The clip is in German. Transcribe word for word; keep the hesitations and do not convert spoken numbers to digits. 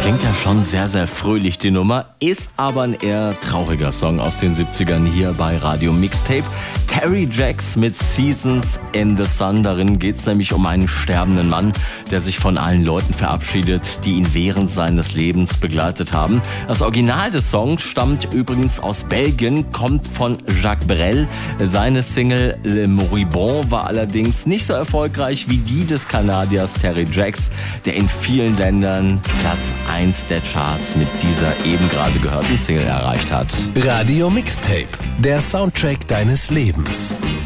Klingt ja schon sehr, sehr fröhlich, die Nummer. Ist aber ein eher trauriger Song aus den siebzigern hier bei Radio Mixtape. Terry Jacks mit Seasons in the Sun. Darin geht es nämlich um einen sterbenden Mann, der sich von allen Leuten verabschiedet, die ihn während seines Lebens begleitet haben. Das Original des Songs stammt übrigens aus Belgien, kommt von Jacques Brel. Seine Single Le Moribond war allerdings nicht so erfolgreich wie die des Kanadiers Terry Jacks, der in vielen Ländern Platz eins der Charts mit dieser eben gerade gehörten Single erreicht hat. Radio Mixtape, der Soundtrack deines Lebens.